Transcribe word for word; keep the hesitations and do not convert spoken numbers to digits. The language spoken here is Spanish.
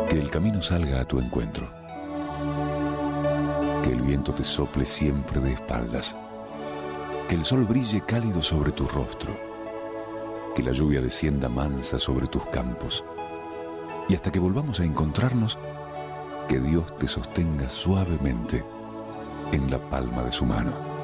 Que el camino salga a tu encuentro. Que el viento te sople siempre de espaldas. Que el sol brille cálido sobre tu rostro. Que la lluvia descienda mansa sobre tus campos. Y hasta que volvamos a encontrarnos, que Dios te sostenga suavemente en la palma de su mano.